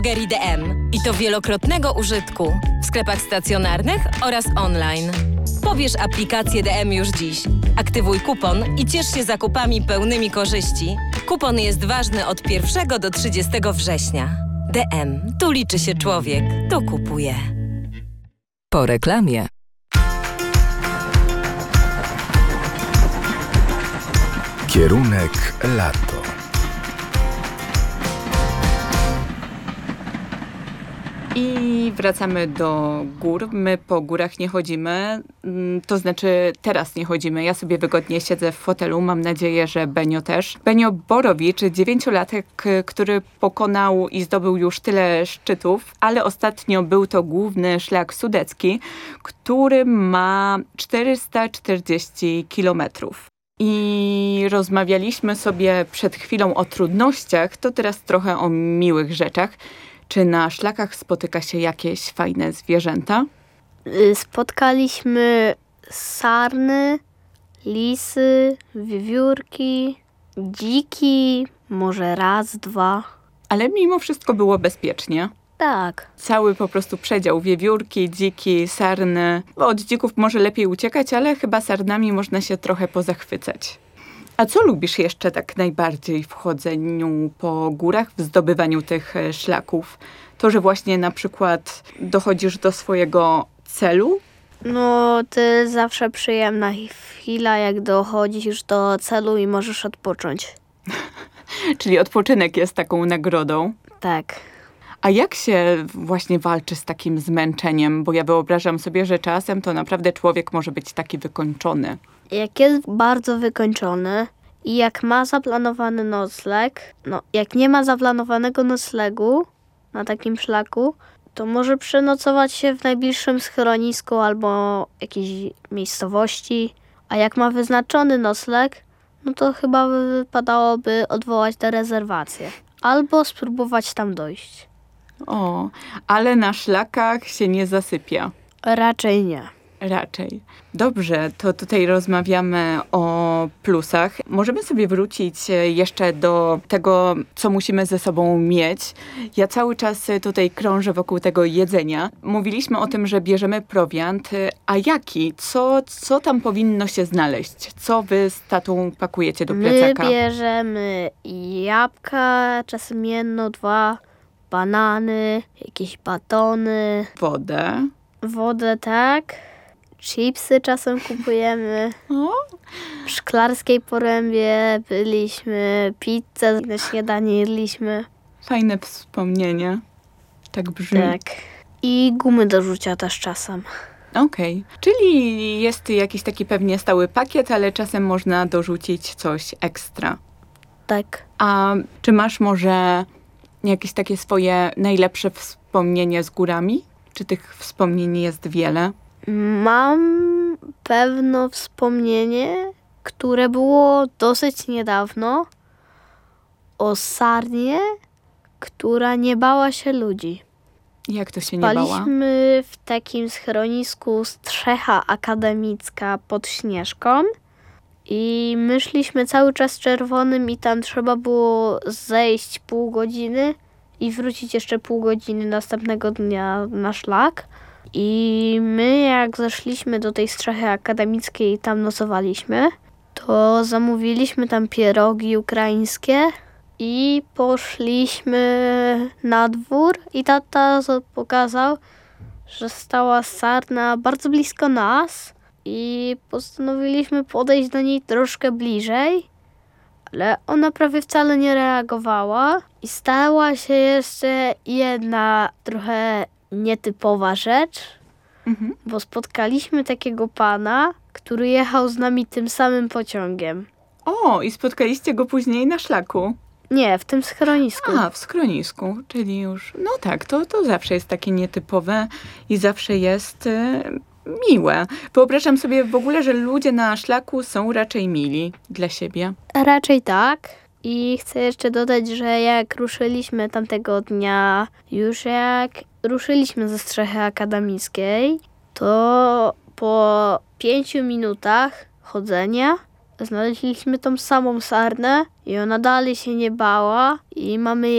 Drogerii DM i to wielokrotnego użytku w sklepach stacjonarnych oraz online. Pobierz aplikację DM już dziś. Aktywuj kupon i ciesz się zakupami pełnymi korzyści. Kupon jest ważny od 1 do 30 września. DM. Tu liczy się człowiek. Tu kupuje. Po reklamie. Kierunek lato. I wracamy do gór. My po górach nie chodzimy, to znaczy teraz nie chodzimy. Ja sobie wygodnie siedzę w fotelu, mam nadzieję, że Benio też. Benio Borowicz, 9-latek, który pokonał i zdobył już tyle szczytów, ale ostatnio był to główny szlak sudecki, który ma 440 kilometrów. I rozmawialiśmy sobie przed chwilą o trudnościach, to teraz trochę o miłych rzeczach. Czy na szlakach spotyka się jakieś fajne zwierzęta? Spotkaliśmy sarny, lisy, wiewiórki, dziki, może raz, dwa. Ale mimo wszystko było bezpiecznie. Tak. Cały po prostu przedział. Wiewiórki, dziki, sarny. Od dzików może lepiej uciekać, ale chyba sarnami można się trochę pozachwycać. A co lubisz jeszcze tak najbardziej w chodzeniu po górach, w zdobywaniu tych szlaków? To, że właśnie na przykład dochodzisz do swojego celu? No, to jest zawsze przyjemna chwila, jak dochodzisz do celu i możesz odpocząć. Czyli odpoczynek jest taką nagrodą. Tak. A jak się właśnie walczy z takim zmęczeniem? Bo ja wyobrażam sobie, że czasem to naprawdę człowiek może być taki wykończony. Jak jest bardzo wykończony i jak ma zaplanowany nocleg, jak nie ma zaplanowanego noclegu na takim szlaku, to może przenocować się w najbliższym schronisku albo jakiejś miejscowości. A jak ma wyznaczony nocleg, no to chyba wypadałoby odwołać tę rezerwację albo spróbować tam dojść. O, ale na szlakach się nie zasypia. Raczej nie. Raczej. Dobrze, to tutaj rozmawiamy o plusach. Możemy sobie wrócić jeszcze do tego, co musimy ze sobą mieć. Ja cały czas tutaj krążę wokół tego jedzenia. Mówiliśmy o tym, że bierzemy prowiant. A jaki? Co tam powinno się znaleźć? Co wy z tatą pakujecie do plecaka? My bierzemy jabłka, czasem jedno, dwa, banany, jakieś batony. Wodę, tak. Chipsy czasem kupujemy. O? W Szklarskiej Porębie byliśmy, pizzę na śniadanie jedliśmy. Fajne wspomnienie. Tak brzmi. Tak. I gumy do rzucia też czasem. Okej. Czyli jest jakiś taki pewnie stały pakiet, ale czasem można dorzucić coś ekstra. Tak. A czy masz może jakieś takie swoje najlepsze wspomnienie z górami? Czy tych wspomnień jest wiele? Mam pewne wspomnienie, które było dosyć niedawno, o sarnie, która nie bała się ludzi. Jak to się nie bała? Spaliśmy w takim schronisku Strzecha Akademicka pod Śnieżką i my szliśmy cały czas czerwonym i tam trzeba było zejść pół godziny i wrócić jeszcze pół godziny następnego dnia na szlak. I my jak zeszliśmy do tej Strzechy Akademickiej i tam nocowaliśmy, to zamówiliśmy tam pierogi ukraińskie i poszliśmy na dwór i tata pokazał, że stała sarna bardzo blisko nas i postanowiliśmy podejść do niej troszkę bliżej, ale ona prawie wcale nie reagowała i stała się jeszcze jedna trochę nietypowa rzecz, bo spotkaliśmy takiego pana, który jechał z nami tym samym pociągiem. O, i spotkaliście go później na szlaku? Nie, w tym schronisku. A, w schronisku, czyli już, no tak, to zawsze jest takie nietypowe i zawsze jest miłe. Wyobrażam sobie w ogóle, że ludzie na szlaku są raczej mili dla siebie. Raczej tak. I chcę jeszcze dodać, że jak ruszyliśmy tamtego dnia, już jak ruszyliśmy ze Strzechy Akademickiej, to po 5 minutach chodzenia znaleźliśmy tą samą sarnę i ona dalej się nie bała i mamy